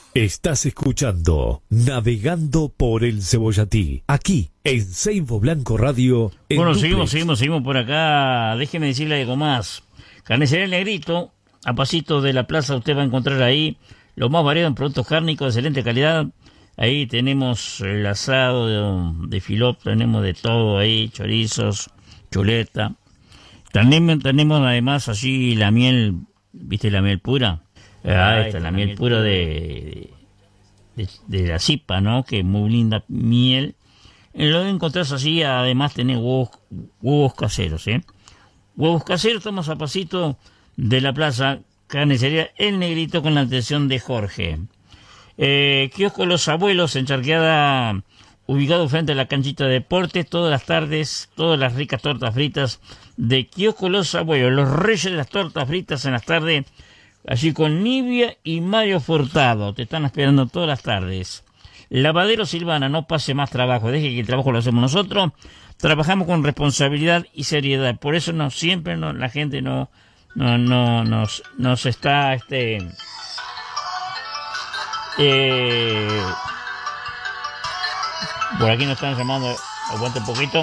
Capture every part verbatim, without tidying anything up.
Estás escuchando Navegando por el Cebollatí, aquí en Seibo Blanco Radio. Bueno, duplex. seguimos, seguimos, seguimos por acá. Déjeme decirle algo más. Carnicería El Negrito, a pasito de la plaza, usted va a encontrar ahí lo más variado en productos cárnicos de excelente calidad. Ahí tenemos el asado de, de filop, tenemos de todo ahí, chorizos, chuleta. También tenemos además allí la miel, ¿viste la miel pura? Ah, esta, la miel pura de, de, de la Zipa, ¿no? Que es muy linda miel. Lo encontrás así, además tenés huevos, huevos caseros, ¿eh? Huevos caseros, estamos a pasito de la plaza Carnicería El Negrito con la atención de Jorge. Eh, kiosco Los Abuelos, en Charqueada, ubicado frente a la canchita de deportes, todas las tardes, todas las ricas tortas fritas de Kiosco Los Abuelos, los reyes de las tortas fritas en las tardes. Allí con Nivia y Mario Furtado. Te están esperando todas las tardes. Lavadero Silvana, no pase más trabajo. Deje que el trabajo lo hacemos nosotros. Trabajamos con responsabilidad y seriedad. Por eso no siempre no, la gente no, no, no nos, nos está este eh, por aquí nos están llamando. Aguante un poquito.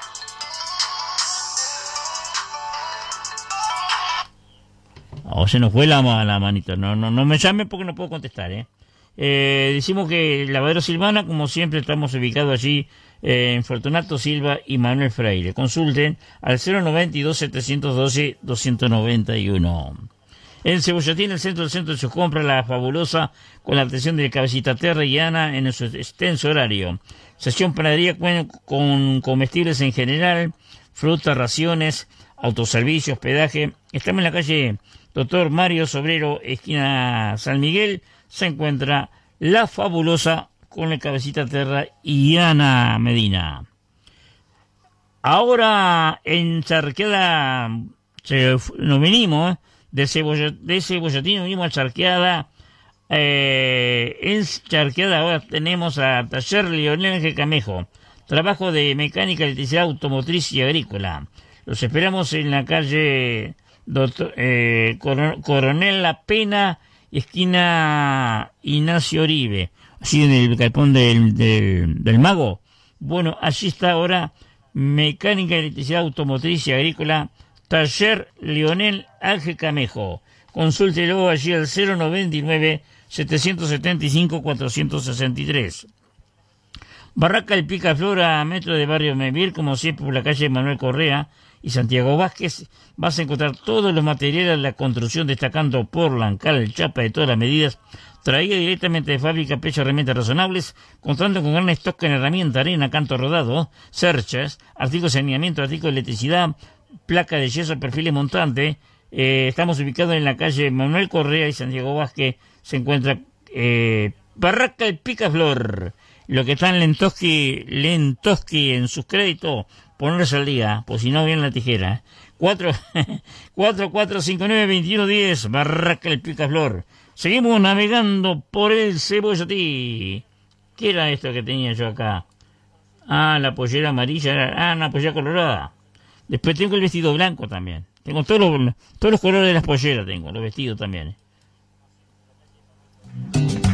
O se nos fue la, la manita. No, no, no me llame porque no puedo contestar, ¿eh? Eh, decimos que el Lavadero Silvana, como siempre, estamos ubicados allí eh, en Fortunato Silva y Manuel Freire. Consulten al cero noventa y dos, setecientos doce, doscientos noventa y uno. En Cebollatí, en el centro del centro de sus compras, la fabulosa, con la atención de Cabecita Terra y Ana en su extenso horario. Sesión panadería con, con comestibles en general, frutas, raciones, autoservicio, hospedaje. Estamos en la calle Doctor Mario Sobrero, esquina San Miguel. Se encuentra la fabulosa con el Cabecita Terra y Ana Medina. Ahora en Charqueada se, nos venimos, ¿eh? de, Cebolla, de Cebollatí nos venimos a Charqueada. Eh, en Charqueada ahora tenemos a Taller Leonel G. Camejo, trabajo de mecánica, electricidad automotriz y agrícola. Los esperamos en la calle Doctor, eh, Coronel La Pena, esquina Ignacio Oribe, así en el galpón del, del, del Mago. Bueno, allí está ahora mecánica, electricidad automotriz y agrícola, Taller Leonel Ángel Camejo. Consúltelo allí al cero noventa y nueve, setecientos setenta y cinco, cuatrocientos sesenta y tres. Barraca El Picaflor, a metro de Barrio Memir, como siempre por la calle Manuel Correa y Santiago Vázquez. Vas a encontrar todos los materiales de la construcción, destacando portland, cal, chapa de todas las medidas, traída directamente de fábrica, precio de herramientas razonables, contando con gran stock en herramienta, arena, canto rodado, cerchas, artículos de saneamiento, artículos de electricidad, placa de yeso, perfiles montantes. Eh, estamos ubicados en la calle Manuel Correa y Santiago Vázquez. Se encuentra eh, Barraca El Picaflor. Lo que está en Lentoski, Lentoski en sus créditos, ponerse al día, pues si no viene la tijera. cuatro cuatro cinco nueve, veintiuno diez, Barraca El Picaflor. Seguimos navegando por el Cebollatí. ¿Qué era esto que tenía yo acá? Ah, la pollera amarilla, era, ah, una pollera colorada. Después tengo el vestido blanco también. Tengo todos los, todos los colores de las polleras, tengo, los vestidos también.